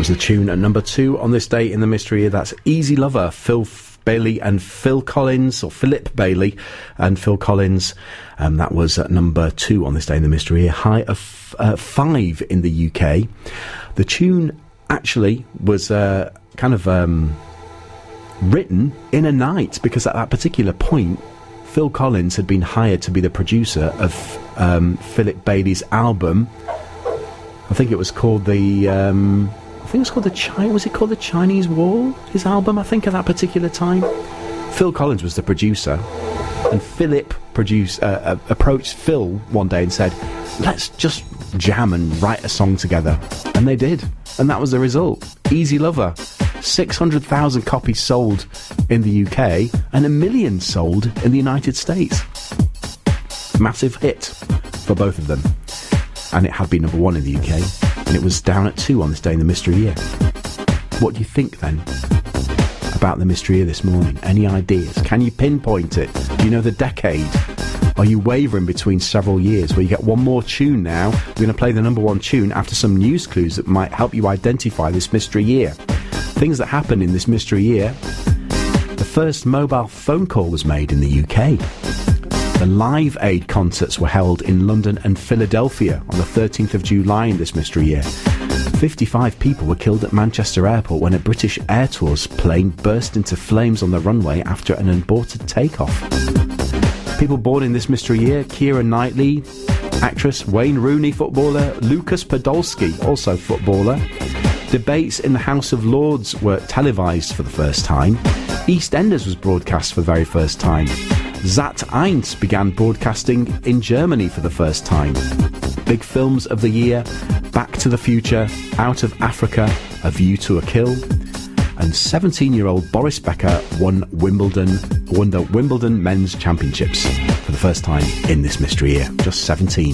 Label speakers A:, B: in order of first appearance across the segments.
A: was the tune at number 2 on this day in the mystery year. That's Easy Lover, Phil Bailey and Phil Collins, or Philip Bailey and Phil Collins. That was at number 2 on this day in the mystery year, high of 5 in the UK. The tune actually was written in a night, because at that particular point Phil Collins had been hired to be the producer of Philip Bailey's album. I think it was called the was it called the Chinese Wall, his album, I think, at that particular time. Phil Collins was the producer, and Philip approached Phil one day and said, let's just jam and write a song together. And they did, and that was the result. Easy Lover. 600,000 copies sold in the UK and 1 million sold in the United States. Massive hit for both of them. And it had been number 1 in the UK, and it was down at 2 on this day in the mystery year. What do you think then about the mystery year this morning? Any ideas? Can you pinpoint it? Do you know the decade? Are you wavering between several years? Well, you get one more tune now. We're going to play the number 1 tune after some news clues that might help you identify this mystery year. Things that happened in this mystery year. The first mobile phone call was made in the UK. The Live Aid concerts were held in London and Philadelphia on the 13th of July in this mystery year. 55 people were killed at Manchester Airport when a British Air Tours plane burst into flames on the runway after an aborted takeoff. People born in this mystery year: Keira Knightley, actress; Wayne Rooney, footballer; Lucas Podolski, also footballer. Debates in the House of Lords were televised for the first time. EastEnders was broadcast for the very first time. Sat.1 began broadcasting in Germany for the first time. Big films of the year: Back to the Future, Out of Africa, A View to a Kill. And 17-year-old Boris Becker won the Wimbledon Men's Championships for the first time in this mystery year. Just 17.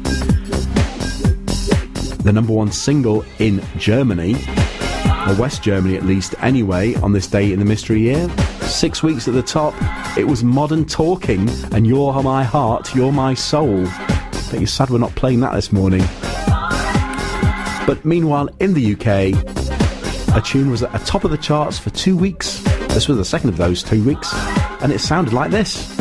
A: The number 1 single in Germany, or West Germany at least anyway, on this day in the mystery year. 6 weeks at the top, it was Modern Talking and You're My Heart, You're My Soul. I think you're sad we're not playing that this morning. But meanwhile, in the UK, a tune was at the top of the charts for 2 weeks. This was the second of those 2 weeks, and it sounded like this.